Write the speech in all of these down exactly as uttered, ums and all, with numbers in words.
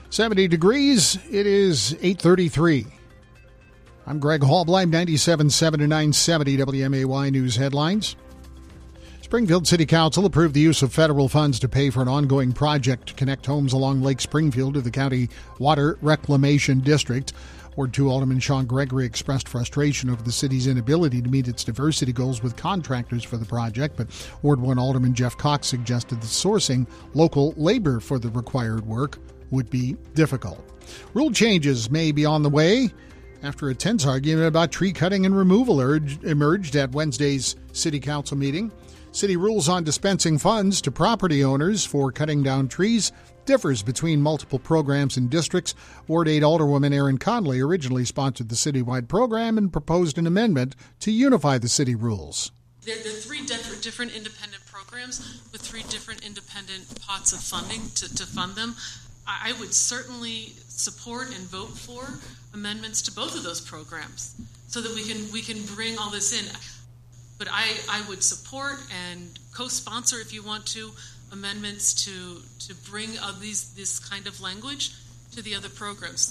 seventy degrees. It is eight thirty-three. I'm Greg Hallbleib, ninety-seven point seven to nine seventy W M A Y News headlines. Springfield City Council approved the use of federal funds to pay for an ongoing project to connect homes along Lake Springfield to the County Water Reclamation District. Ward two Alderman Sean Gregory expressed frustration over the city's inability to meet its diversity goals with contractors for the project, but Ward one Alderman Jeff Cox suggested that sourcing local labor for the required work would be difficult. Rule changes may be on the way after a tense argument about tree cutting and removal urged, emerged at Wednesday's City Council meeting. City rules on dispensing funds to property owners for cutting down trees differs between multiple programs and districts. Ward eight Alderwoman Erin Conley originally sponsored the citywide program and proposed an amendment to unify the city rules. There are three different, different independent programs with three different independent pots of funding to, to fund them. I would certainly support and vote for amendments to both of those programs so that we can we can bring all this in. But I, I would support and co-sponsor, if you want to, amendments to to bring uh, these this kind of language to the other programs.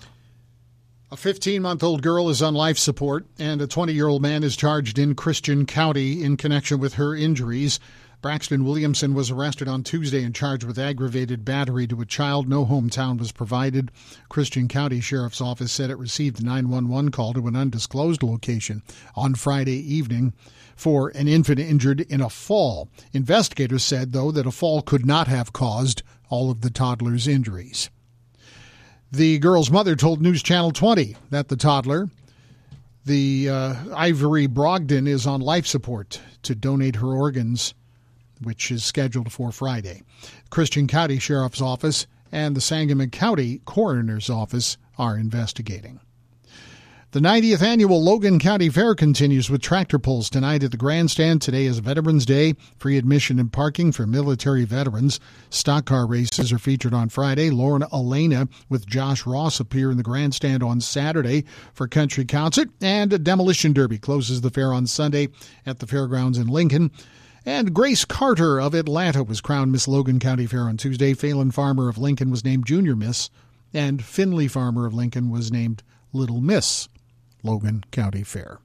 A fifteen-month-old girl is on life support, and a twenty-year-old man is charged in Christian County in connection with her injuries. Braxton Williamson was arrested on Tuesday and charged with aggravated battery to a child. No hometown was provided. Christian County Sheriff's Office said it received a nine one one call to an undisclosed location on Friday evening for an infant injured in a fall. Investigators said, though, that a fall could not have caused all of the toddler's injuries. The girl's mother told News Channel twenty that the toddler, the uh, Ivory Brogdon, is on life support to donate her organs, which is scheduled for Friday. Christian County Sheriff's Office and the Sangamon County Coroner's Office are investigating. The ninetieth Annual Logan County Fair continues with tractor pulls tonight at the grandstand. Today is Veterans Day. Free admission and parking for military veterans. Stock car races are featured on Friday. Lauren Elena with Josh Ross appear in the grandstand on Saturday for country concert. And a demolition derby closes the fair on Sunday at the fairgrounds in Lincoln. And Grace Carter of Atlanta was crowned Miss Logan County Fair on Tuesday. Phelan Farmer of Lincoln was named Junior Miss, and Finley Farmer of Lincoln was named Little Miss Logan County Fair.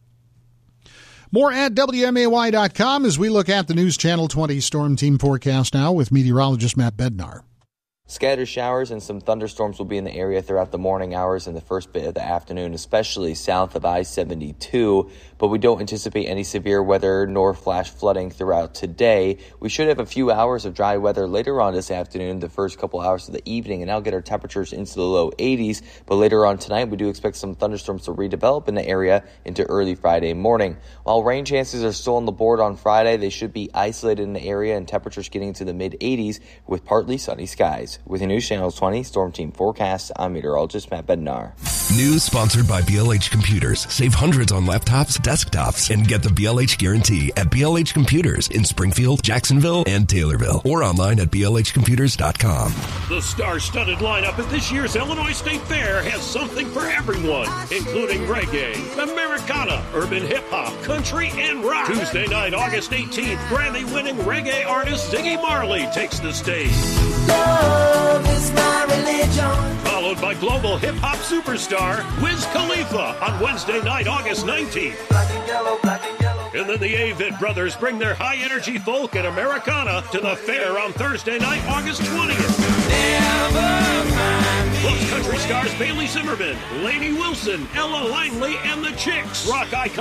More at W M A Y dot com as we look at the News Channel twenty Storm Team forecast now with meteorologist Matt Bednar. Scattered showers and some thunderstorms will be in the area throughout the morning hours and the first bit of the afternoon, especially south of I seventy-two, but we don't anticipate any severe weather nor flash flooding throughout today. We should have a few hours of dry weather later on this afternoon, the first couple hours of the evening, and that'll get our temperatures into the low eighties, but later on tonight we do expect some thunderstorms to redevelop in the area into early Friday morning. While rain chances are still on the board on Friday, they should be isolated in the area and temperatures getting to the mid eighties with partly sunny skies. With your News Channel twenty Storm Team forecast, I'm meteorologist Matt Bednar. News sponsored by B L H Computers. Save hundreds on laptops, desktops, and get the B L H guarantee at B L H Computers in Springfield, Jacksonville, and Taylorville, or online at B L H computers dot com. The star-studded lineup at this year's Illinois State Fair has something for everyone, including reggae, Americana, urban hip-hop, country, and rock. Tuesday night, August eighteenth, Grammy-winning reggae artist Ziggy Marley takes the stage. Love is my religion. Followed by global hip-hop superstar Wiz Khalifa on Wednesday night, August nineteenth. Black and yellow, black and yellow. And then the Avett Brothers bring their high-energy folk and Americana to the fair on Thursday night, August twentieth. Never mind me. Plus country stars Bailey Zimmerman, Lainey Wilson, Ella Langley, and the Chicks. Rock icon